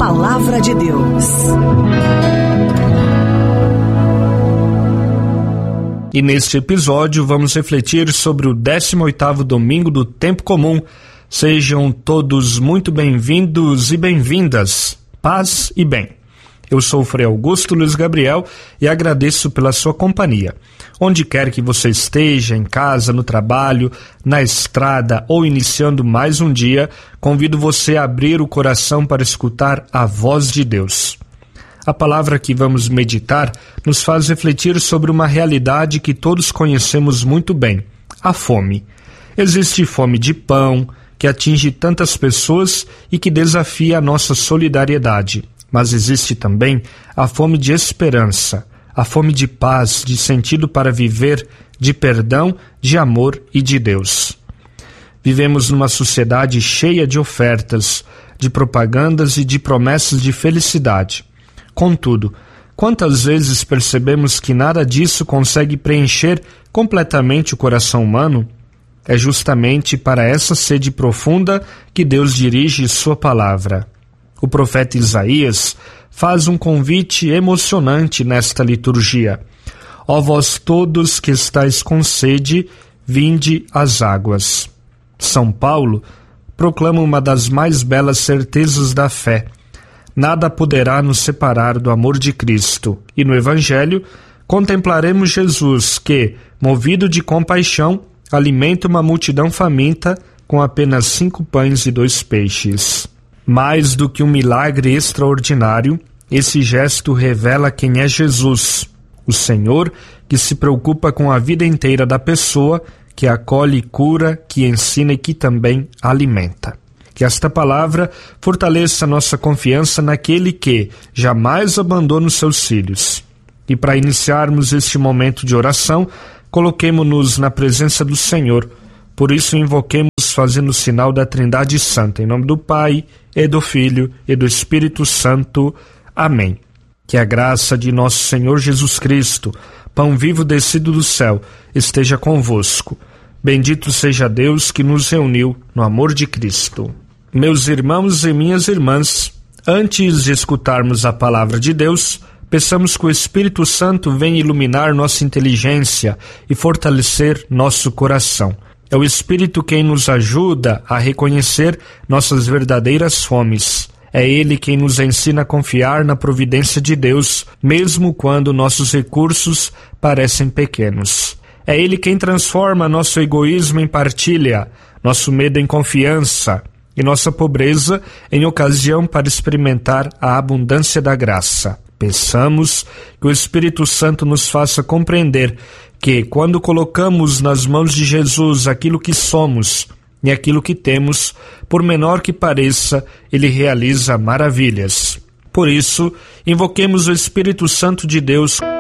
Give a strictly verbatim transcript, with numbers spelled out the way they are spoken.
Palavra de Deus. E neste episódio vamos refletir sobre o décimo oitavo domingo do Tempo Comum. Sejam todos muito bem-vindos e bem-vindas. Paz e bem. Eu sou o Frei Augusto Luiz Gabriel e agradeço pela sua companhia. Onde quer que você esteja, em casa, no trabalho, na estrada ou iniciando mais um dia, convido você a abrir o coração para escutar a voz de Deus. A palavra que vamos meditar nos faz refletir sobre uma realidade que todos conhecemos muito bem, a fome. Existe fome de pão, que atinge tantas pessoas e que desafia a nossa solidariedade. Mas existe também a fome de esperança, a fome de paz, de sentido para viver, de perdão, de amor e de Deus. Vivemos numa sociedade cheia de ofertas, de propagandas e de promessas de felicidade. Contudo, quantas vezes percebemos que nada disso consegue preencher completamente o coração humano? É justamente para essa sede profunda que Deus dirige sua palavra. O profeta Isaías faz um convite emocionante nesta liturgia. Ó vós todos que estáis com sede, vinde às águas. São Paulo proclama uma das mais belas certezas da fé. Nada poderá nos separar do amor de Cristo. E no Evangelho, contemplaremos Jesus que, movido de compaixão, alimenta uma multidão faminta com apenas cinco pães e dois peixes. Mais do que um milagre extraordinário, esse gesto revela quem é Jesus, o Senhor que se preocupa com a vida inteira da pessoa, que acolhe e cura, que ensina e que também alimenta. Que esta palavra fortaleça nossa confiança naquele que jamais abandona os seus filhos. E para iniciarmos este momento de oração, coloquemo-nos na presença do Senhor. Por isso invoquemos fazendo o sinal da Trindade Santa, em nome do Pai, e do Filho, e do Espírito Santo. Amém. Que a graça de nosso Senhor Jesus Cristo, pão vivo descido do céu, esteja convosco. Bendito seja Deus que nos reuniu no amor de Cristo. Meus irmãos e minhas irmãs, antes de escutarmos a palavra de Deus, peçamos que o Espírito Santo venha iluminar nossa inteligência e fortalecer nosso coração. É o Espírito quem nos ajuda a reconhecer nossas verdadeiras fomes. É Ele quem nos ensina a confiar na providência de Deus, mesmo quando nossos recursos parecem pequenos. É Ele quem transforma nosso egoísmo em partilha, nosso medo em confiança e nossa pobreza em ocasião para experimentar a abundância da graça. Peçamos que o Espírito Santo nos faça compreender que, quando colocamos nas mãos de Jesus aquilo que somos e aquilo que temos, por menor que pareça, Ele realiza maravilhas. Por isso, invoquemos o Espírito Santo de Deus